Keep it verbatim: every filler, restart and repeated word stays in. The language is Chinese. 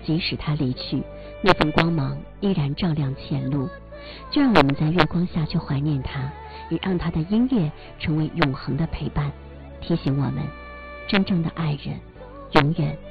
即使他离去，那份光芒依然照亮前路。就让我们在月光下去怀念他，也让他的音乐成为永恒的陪伴，提醒我们，真正的爱人永远